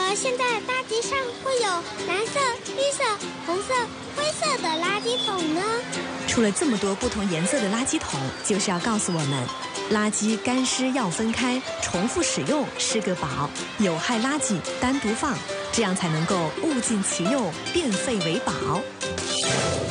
现在大街上会有蓝色、绿色、红色、灰色的垃圾桶呢？ 出了这么多不同颜色的垃圾桶，就是要告诉我们，垃圾干湿要分开，重复使用是个宝，有害垃圾单独放，这样才能够物尽其用，变废为宝。